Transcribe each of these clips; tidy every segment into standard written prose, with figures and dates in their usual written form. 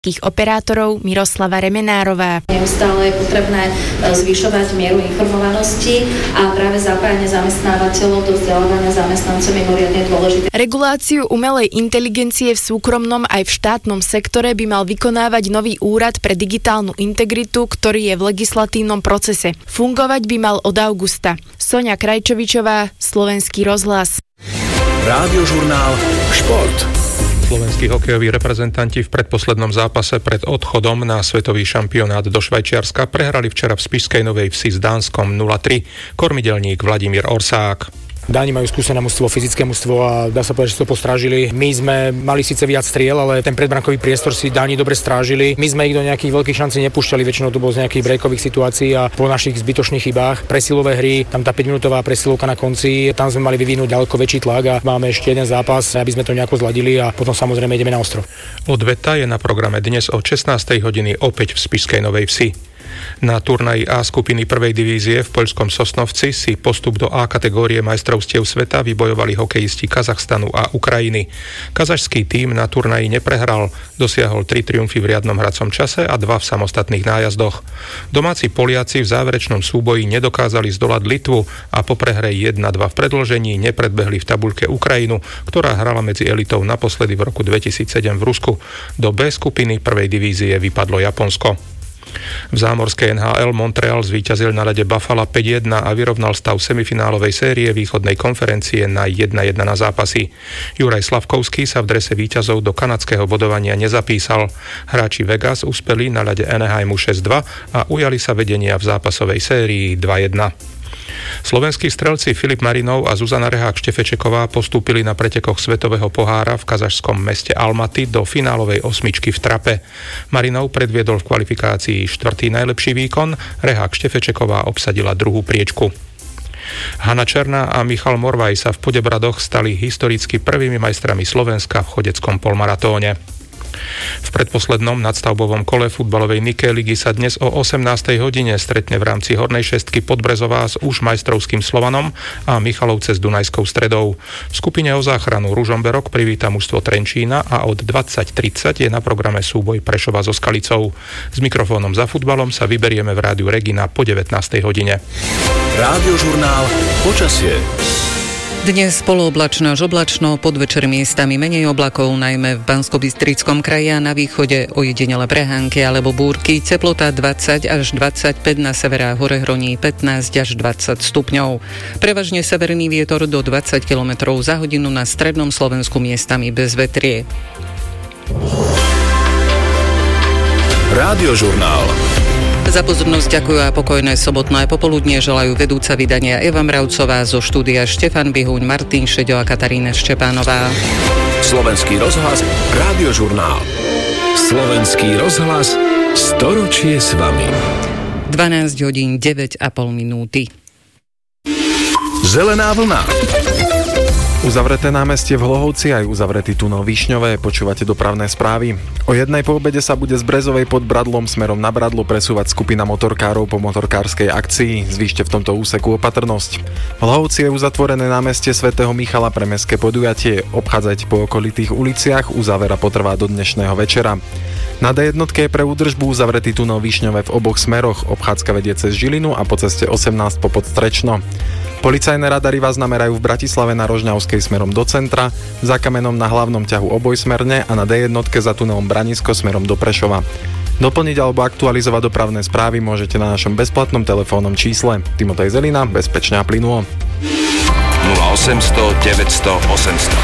operátorov Miroslava Remenárová. Neustále je potrebné zvyšovať mieru informovanosti a práve zapájanie zamestnávateľov do vzdelávania zamestnancov je mimoriadne dôležité. Reguláciu umelej inteligencie v súkromnom aj v štátnom sektore by mal vykonávať nový úrad pre digitálnu integritu, ktorý je v legislatívnom procese. Fungovať by mal od augusta. Soňa Krajčovičová, Slovenský rozhlas. Rádiožurnál Šport. Slovenskí hokejoví reprezentanti v predposlednom zápase pred odchodom na svetový šampionát do Švajčiarska prehrali včera v Spišskej Novej Vsi s Dánskom 0-3. Kormidelník Vladimír Orsák. Dáni majú skúsené mužstvo, fyzické mužstvo a dá sa povedať, že to postrážili. My sme mali síce viac striel, ale ten predbrankový priestor si Dáni dobre strážili. My sme ich do nejakých veľkých šancí nepúšťali, väčšinou to bolo z nejakých breakových situácií a po našich zbytočných chybách. Presilové hry, tam tá 5-minútová presilovka na konci, tam sme mali vyvinúť ďaleko väčší tlak a máme ešte jeden zápas, aby sme to nejako zladili a potom samozrejme ideme na ostrov. Odveta je na programe dnes o 16:00 hodiny opäť v Spišskej Novej Vsi. Na turnaji A skupiny prvej divízie v poľskom Sosnovci si postup do A kategórie majstrovstiev sveta vybojovali hokejisti Kazachstanu a Ukrajiny. Kazašský tím na turnaji neprehral, dosiahol 3 triumfy v riadnom hracom čase a 2 v samostatných nájazdoch. Domáci Poliaci v záverečnom súboji nedokázali zdolať Litvu a po prehre 1-2 v predĺžení nepredbehli v tabuľke Ukrajinu, ktorá hrala medzi elitou naposledy v roku 2007 v Rusku. Do B skupiny prvej divízie vypadlo Japonsko. V zámorskej NHL Montreal zvíťazil na ľade Buffalo 5-1 a vyrovnal stav semifinálovej série východnej konferencie na 1-1 na zápasy. Juraj Slavkovský sa v drese víťazov do kanadského bodovania nezapísal. Hráči Vegas uspeli na ľade Anaheimu 6-2 a ujali sa vedenia v zápasovej sérii 2-1. Slovenskí strelci Filip Marinov a Zuzana Rehák-Štefečeková postúpili na pretekoch Svetového pohára v kazašskom meste Almaty do finálovej osmičky v trape. Marinov predviedol v kvalifikácii 4. najlepší výkon, Rehák-Štefečeková obsadila 2. priečku. Hanna Černá a Michal Morvaj sa v Podebradoch stali historicky prvými majstrami Slovenska v chodeckom polmaratóne. V predposlednom nadstavbovom kole futbalovej Nike ligy sa dnes o 18:00 hodine stretne v rámci Hornej šestky Podbrezová s už majstrovským Slovanom a Michalovce s Dunajskou Stredou. V skupine o záchranu Ružomberok privíta mužstvo Trenčína a od 20:30 je na programe súboj Prešova so Skalicou. S mikrofónom za futbalom sa vyberieme v rádiu Regina po 19:00 hodine. Rádiožurnál Počasie. Dnes polooblačno až oblačno, podvečer miestami menej oblakov, najmä v Banskobystrickom kraji a na východe ojedinele prehánky alebo búrky. Teplota 20 až 25, na severe a hore hroní 15 až 20 stupňov. Prevažne severný vietor do 20 km za hodinu, na strednom Slovensku miestami bez vetrie. Rádiožurnál. Za pozornosť ďakujú a pokojné sobotné popoludnie želajú vedúca vydania Eva Mravcová, zo štúdia Štefan Bihuň, Martin Šeďo a Katarína Štepánová. Slovenský rozhlas, Rádiožurnál. Slovenský rozhlas, storočie s vami. 12 hodín 9,5 minúty. Zelená vlna. Uzavreté námestie v Hlohovci, aj uzavretý tunel Višňové. Počúvate dopravné správy. O 1:00 po obede sa bude z Brezovej pod Bradlom smerom na Bradlo presúvať skupina motorkárov po motorkárskej akcii. Zvýšte v tomto úseku opatrnosť. V Hlohovci je uzatvorené námestie svätého Michala pre mestské podujatie. Obchádzajte po okolitých uliciach, uzavera potrvá do dnešného večera. Na D1 je pre údržbu uzavretý tunel Višňové v oboch smeroch. Obchádzka vedie cez Žilinu a po ceste 18 po Podstrečno. Policajné radary vás namerajú v Bratislave na Rožňavskej smerom do centra, za Kamenom na hlavnom ťahu obojsmerne a na D1 za tunelom Branisko smerom do Prešova. Doplniť alebo aktualizovať dopravné správy môžete na našom bezplatnom telefónnom čísle. Timotej Zelina, bezpečne a plynulo. 0800 900 800.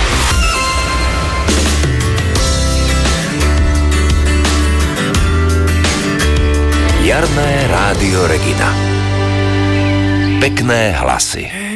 Jarné rádio Regina. Pekné hlasy.